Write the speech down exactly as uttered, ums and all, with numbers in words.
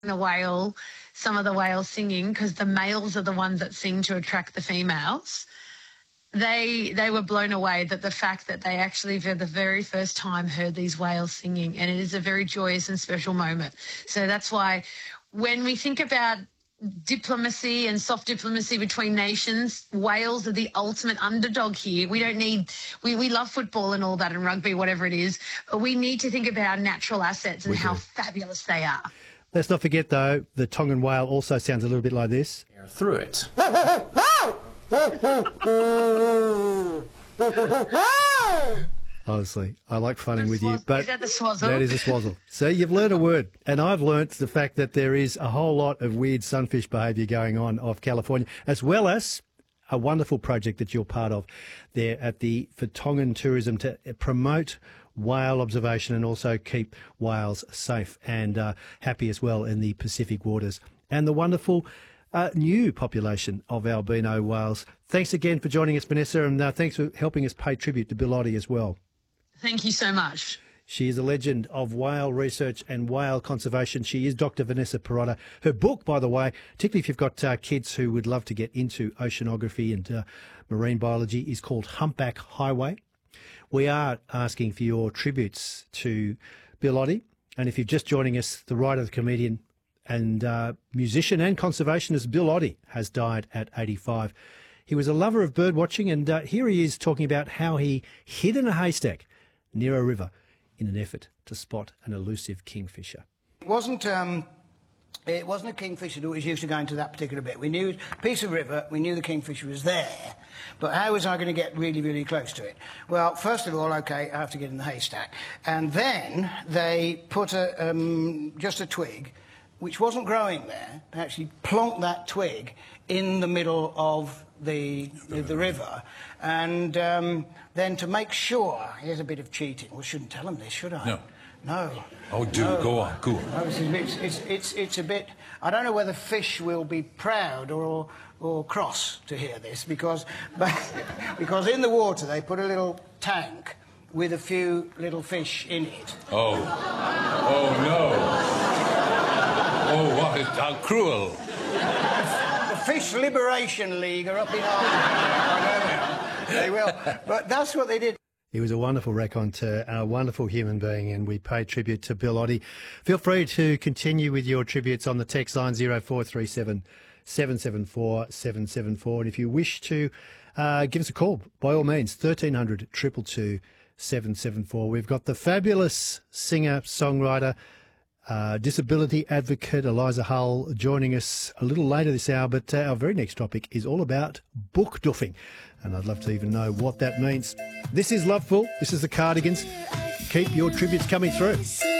the whale, some of the whales singing, because the males are the ones that sing to attract the females. They they were blown away that the fact that they actually for the very first time heard these whales singing, and it is a very joyous and special moment. So that's why when we think about diplomacy and soft diplomacy between nations, Wales are the ultimate underdog here. We don't need, we, we love football and all that and rugby, whatever it is, but we need to think about our natural assets and how fabulous they are. Let's not forget, though, the Tongan whale also sounds a little bit like this. Through it. Honestly, I like funning with you, but is that the swazzle? That is a swazzle. So you've learned a word, and I've learnt the fact that there is a whole lot of weird sunfish behaviour going on off California, as well as a wonderful project that you're part of there at the for Tongan tourism to promote whale observation and also keep whales safe and uh, happy as well in the Pacific waters, and the wonderful uh, new population of albino whales. Thanks again for joining us, Vanessa, and uh, thanks for helping us pay tribute to Bill Oddie as well. Thank you so much. She is a legend of whale research and whale conservation. She is Doctor Vanessa Pirotta. Her book, by the way, particularly if you've got uh, kids who would love to get into oceanography and uh, marine biology, is called Humpback Highway. We are asking for your tributes to Bill Oddie. And if you're just joining us, the writer, the comedian and uh, musician and conservationist Bill Oddie has died at eighty-five. He was a lover of bird watching, and uh, here he is talking about how he hid in a haystack near a river in an effort to spot an elusive kingfisher. It wasn't, um, it wasn't a kingfisher that was used to going to that particular bit. We knew a piece of river, we knew the kingfisher was there, but how was I going to get really, really close to it? Well, first of all, OK, I have to get in the haystack. And then they put a, um, just a twig, which wasn't growing there. They actually plonked that twig in the middle of the, the, the river. And um, then to make sure, here's a bit of cheating. Well, I shouldn't tell them this, should I? No. No. Oh, do. No. Go on, go on. No, it's, a bit, it's, it's, it's a bit... I don't know whether fish will be proud or, or cross to hear this, because, because in the water they put a little tank with a few little fish in it. Oh. Oh, no. Oh, what is... How cruel. The Fish Liberation League are up in arms. They will. But that's what they did. He was a wonderful raconteur, a wonderful human being, and we pay tribute to Bill Oddie. Feel free to continue with your tributes on the text line zero four three seven, seven seven four, seven seven four. And if you wish to uh, give us a call, by all means, thirteen hundred, two two two, seven seven four. We've got the fabulous singer, songwriter, Uh, disability advocate Eliza Hull joining us a little later this hour, but uh, our very next topic is all about book doofing, and I'd love to even know what that means. This is Loveful. This is the Cardigans. Keep your tributes coming through.